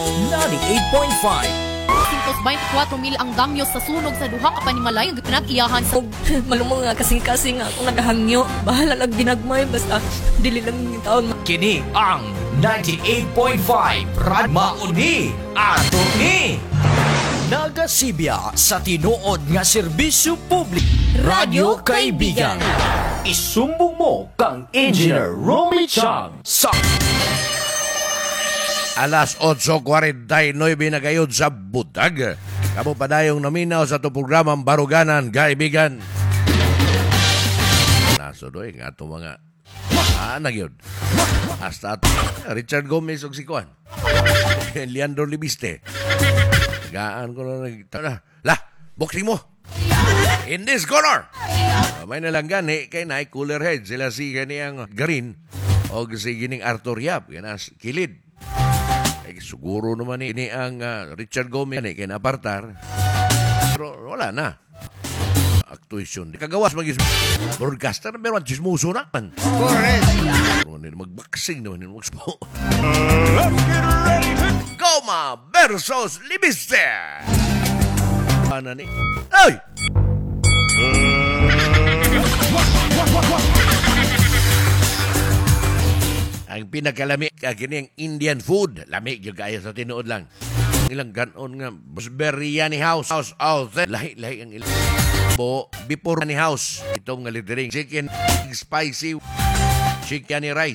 98.5 24,000 ang damyo sa sunog sa duha ka panimalay nga pinag-iyahan sa Malumong nga kasing-kasing ako nagahangyo. Bahala lang ginagmay basta dili lang yung taon. Kini ang 98.5 Radmauni ato ni nagasibya sa tinuod nga serbisyo publiko. Radyo Kaibigan. Isumbong mo kang Engineer Romy Chang sa Alas 8:49 na gayod sa butag. Kamu padayong naminaw sa itong programang Baruganan, Kaibigan. Nasudoy nga ito mga nagyod. Hasta ito Richard Gomez og sikuan. Leandro Libiste. Gaan ko na nagtala. Boxing mo. In this corner. May nalang gani kay na cooler head. Sila si ganiyang Garin o si gining Arthur Yap. Yan as kilid. Siguro naman ini ang Richard Gomez kay napartar. Pero wala na. Actuation. Kagawas broadcaster pero ang chismoso na. Correct. Magboxing naman. Let's get ready to Goma versus Libiste. Ano ni? Ay! Ang pinakalami kini ang Indian food. Lami yung kaya sa tinuod lang. Ilang ganon nga. Biryani house. Lahi ang ilang. Before ni house. Itong nga littering. Chicken spicy. Chicken rice.